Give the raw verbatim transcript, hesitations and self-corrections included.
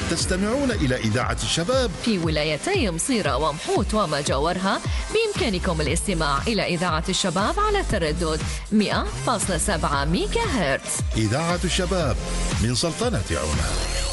تستمعون إلى إذاعة الشباب في ولايتي مصيرة ومحوط وما جاورها. بإمكانكم الاستماع إلى إذاعة الشباب على تردد مئة فاصلة سبعة ميجا هرتز. إذاعة الشباب من سلطنة عمان.